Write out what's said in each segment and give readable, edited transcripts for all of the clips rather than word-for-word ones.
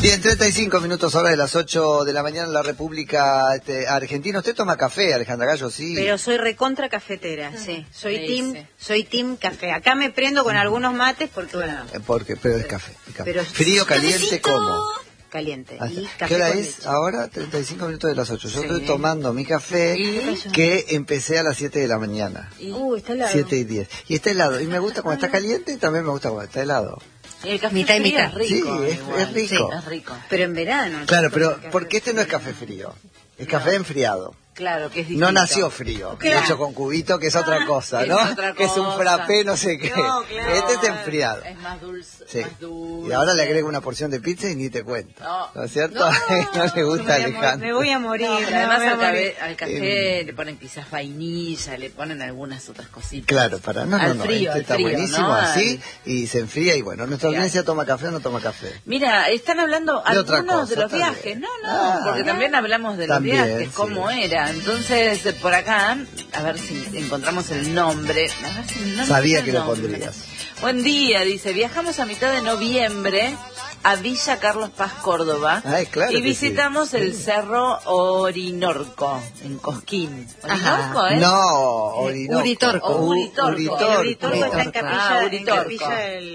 Bien, 35 minutos hora de las 8 de la mañana en la República Argentina. ¿Usted toma café, Alejandra Gallo? Sí. Pero soy recontra cafetera, sí. Soy team café. Acá me prendo con algunos mates porque, bueno... Pero es café. Pero frío, caliente, ¿cómo? Caliente. Y café. ¿Qué hora es leche. Ahora? 35 minutos de las 8. Yo estoy tomando mi café que empecé a las 7 de la mañana. Está helado. 7:10. Y está helado. Y me gusta cuando está caliente y también me gusta cuando está helado. El café mitad y mitad. Es rico. Sí, es rico. Sí, es rico. Pero en verano. Claro, pero porque este no es café frío. Es café enfriado. Claro, que es distinto. No nació frío, hecho con cubito, que es otra cosa, ¿no? Que es un frappé, no sé qué. No, claro. Este es enfriado. Es más dulce, sí. más dulce. Y ahora le agrego una porción de pizza y ni te cuento. ¿No es cierto? No le gusta a Alejandro. Me voy a morir. Además al café le ponen quizás vainilla, le ponen algunas otras cositas. Claro, para no, frío, este está buenísimo, ¿no? Así, y se enfría y bueno, nuestra audiencia toma café o no toma café. Mira, están hablando algunos de los viajes. No, porque también hablamos de los viajes, cómo era. Entonces, por acá, a ver si encontramos el nombre. A ver si sabía que lo pondrías. Buen día, dice, viajamos a mitad de noviembre a Villa Carlos Paz, Córdoba. Ay, claro, y visitamos el Cerro Orinorco, en Cosquín. ¿Orinorco, No, Uritorco. Uritorco está en Capilla, Uritorco.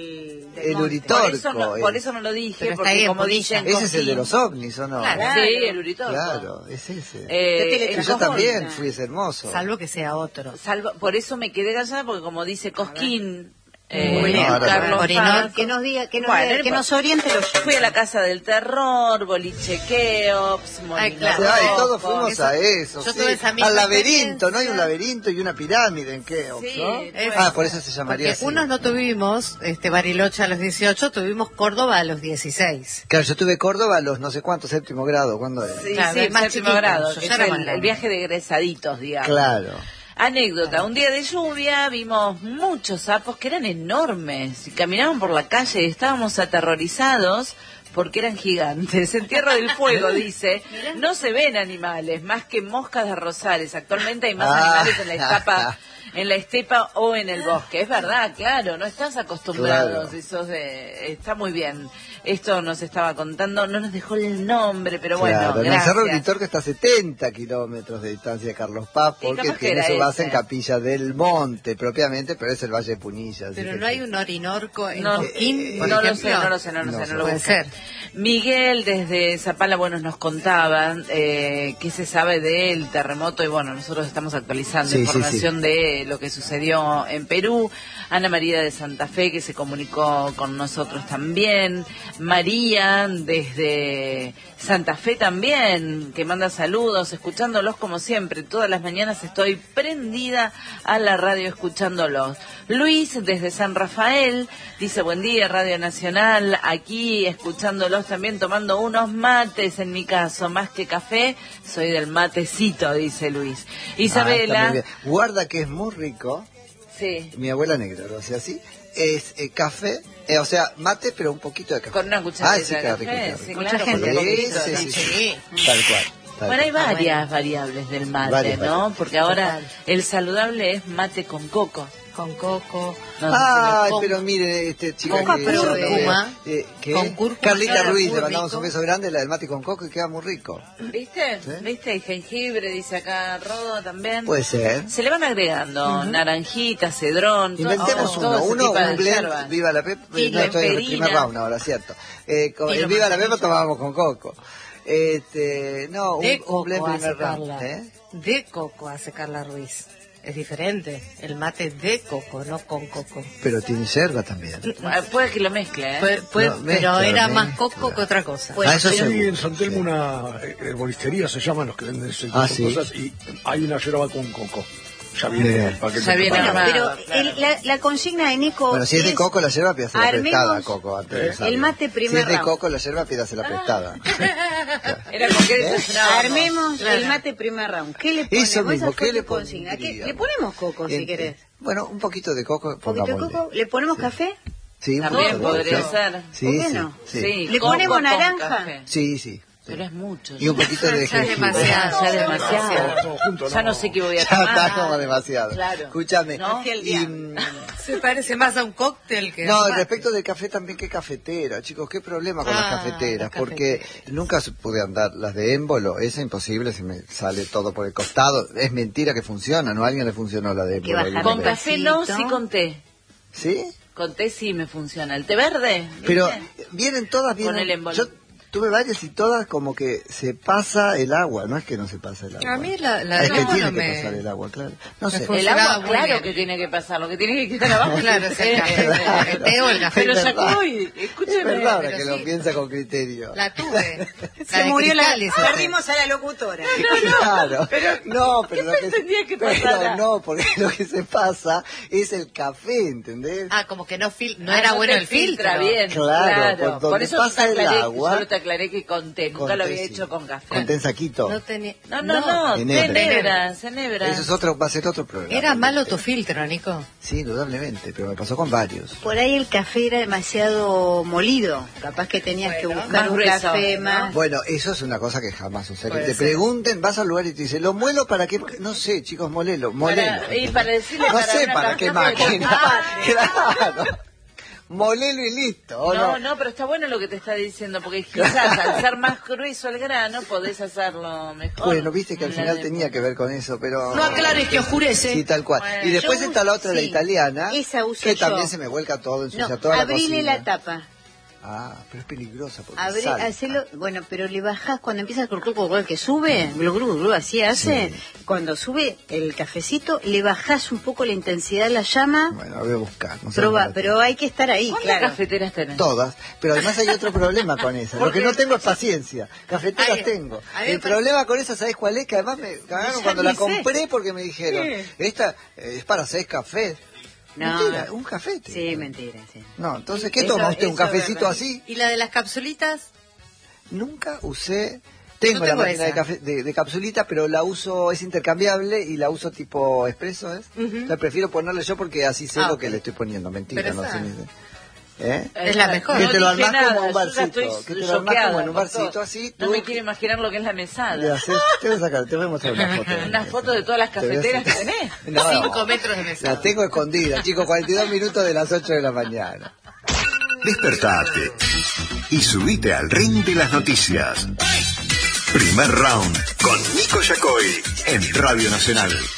El Uritorco. Por eso no lo dije, porque como dicen... Ese es el de los ovnis, ¿o no? Claro. Sí, el Uritorco. Claro, es ese. Yo también fui, es hermoso. Salvo que sea otro. Por eso me quedé callada, porque como dice Cosquín... Carlos Paz, que nos diga, que nos oriente. Fui a la Casa del Terror, Boliche Keops, todos fuimos a eso, al laberinto, ¿no? Hay un laberinto y una pirámide en Keops, ¿no? Por eso se llamaría así. Unos no tuvimos Bariloche a los 18, tuvimos Córdoba a los 16. Claro, yo tuve Córdoba a los no sé cuántos, séptimo grado, ¿cuándo es? Sí, más séptimo grado, es el viaje de egresaditos, digamos. Claro. Anécdota, un día de lluvia vimos muchos sapos que eran enormes y caminaban por la calle y estábamos aterrorizados porque eran gigantes. En Tierra del Fuego, dice, no se ven animales más que moscas de rosales. Actualmente hay más animales en la estepa o en el bosque. Es verdad, claro, no estás acostumbrados. Claro. Está muy bien. Esto nos estaba contando, no nos dejó el nombre, pero bueno, gracias. El Cerro Uritorco está a 70 kilómetros de distancia de Carlos Paz, porque tiene su base en Capilla del Monte, propiamente, pero es el Valle de Punilla. Pero no hay un Orinorco en Cosquín, no lo sé, no lo puede ser. Miguel desde Zapala, nos contaba qué se sabe del terremoto, y bueno, nosotros estamos actualizando información de lo que sucedió en Perú. Ana María de Santa Fe, que se comunicó con nosotros también. María desde Santa Fe también, que manda saludos, escuchándolos como siempre. Todas las mañanas estoy prendida a la radio escuchándolos. Luis desde San Rafael dice, buen día, Radio Nacional, aquí escuchándolos también, tomando unos mates en mi caso, más que café, soy del matecito, dice Luis. Isabela. Guarda que es muy rico. Sí. Mi abuela negra lo hacía así. Es café, o sea, mate, pero un poquito de café. Con una cucharita sí, de café. Sí, mucha gente. Sí. Tal cual. Bueno, hay varias variables del mate, ¿no? Porque ahora el saludable es mate con coco. Con coco. Pero mire, chica con cúrcuma. Con cúrcuma. Carlita Ruiz, le mandamos un beso grande, la del mate con coco, y queda muy rico. ¿Viste? ¿Sí? ¿Viste? Y jengibre, dice acá Rodo también. Puede ser. Se le van agregando naranjita, cedrón. Inventemos uno un blend, Viva la Pepa. No, estoy en el primer round ahora, cierto. El Viva la Pepa tomábamos con coco. Un blend primer round. De coco hace Carla Ruiz. Es diferente, el mate de coco, no con coco. Pero tiene yerba también. Puede que lo mezcle, pero era más coco que otra cosa. Hay en San Telmo una herboristería, se llaman los que venden ese tipo de cosas, y hay una yerba con coco. Ya viene pero la consigna de Nico. Bueno, si es de coco, la yerba pídasela prestada, Coco. Antes el mate primero. Si es de coco, la yerba pídasela prestada. Era armemos el mate primer round. ¿Qué le ponemos? Eso mismo, ¿qué le consigna? Le ponemos coco si querés. Bueno, un poquito de coco. ¿Un poquito de coco? ¿Le ponemos café? Sí, también podría ser. ¿Por qué no? ¿Le ponemos naranja? Sí. Pero es mucho. Y un poquito de jengibre. Ya demasiado. Ya no sé qué voy a tomar. Ya está como demasiado. Claro. Escúchame. ¿No? Se parece más a un cóctel que... No, respecto del café también, que cafetera, chicos, qué problema con las cafeteras, porque nunca pude andar las de émbolo, es imposible, se me sale todo por el costado, es mentira que funciona, ¿no? A alguien le funcionó la de émbolo. Con café no, sí con té. ¿Sí? Con té sí me funciona. ¿El té verde? Pero vienen todas bien. Con el émbolo. Yo tuve varias y todas como que se pasa el agua, no es que no se pasa el agua. A mí es que tiene que pasar el agua, claro. No sé. El agua, claro que tiene que pasar, lo que tiene que quitar abajo. Claro, es el café. El té o el café. Pero Jacoy, escúcheme. Es verdad que lo piensa con criterio. La tuve. Se murió perdimos a la locutora. Claro. Pero lo que tendría que pasar. No, porque lo que se pasa es el café, ¿entendés? Como que no era bueno el filtro. Bien, claro. Por eso pasa el agua. Solo te aclaré que con té, nunca lo había hecho con café. Con té en saquito. No, tenebras. Eso va a ser otro problema. Era malo tu filtro, Nico. Sí, indudablemente, pero me pasó con varios. Por ahí el café era demasiado molido. Capaz que tenías que buscar un café más. Bueno, eso es una cosa que jamás sucede. Que te pregunten, vas al lugar y te dicen, ¿lo muelo para qué? No sé, chicos, molelo. Para decirle no sé para qué máquina. Claro. Molelo y listo. No, pero está bueno lo que te está diciendo, porque quizás al ser más grueso el grano podés hacerlo mejor. Bueno, viste que al final tenía que ver con eso, pero... No aclares que oscurece. Sí, tal cual. Bueno, y después está la otra, la italiana, esa uso que también se me vuelca todo, ensucia toda la cocina. Abrile la tapa. Pero es peligrosa porque hacelo, bueno, pero le bajás cuando empieza el curcú que sube, así hace, cuando sube el cafecito, le bajás un poco la intensidad de la llama. Bueno, voy a buscar. No Proba, pero hay que estar ahí, ¿cuántas cafeteras tenés? Todas, pero además hay otro problema con esas. Lo que no tengo es paciencia. Cafeteras tengo. El problema con esas, ¿sabés cuál es? Que además me cagaron cuando la compré porque me dijeron, esta es para 6 cafés. No. Mentira, un café. Sí, mentira, sí. No, entonces, ¿qué toma usted? ¿Un cafecito así? ¿Y la de las capsulitas? Nunca usé... Tengo la máquina de café de capsulita, pero la uso, es intercambiable y la uso tipo expreso, ¿es? Entonces prefiero ponerle yo porque así sé lo que le estoy poniendo. Mentira, no sé ni sé. Es la mejor. Que te lo armás como un barcito. Que te lo armás como en un barcito así. No me quiero imaginar lo que es la mesada. Te voy a mostrar una foto. Una foto de todas las cafeteras que tenés. 5 metros de mesada. La tengo escondida, chicos, 42 minutos de las 8 de la mañana. Despertate y subite al ring de las noticias. Primer round con Nico Yacoy en Radio Nacional.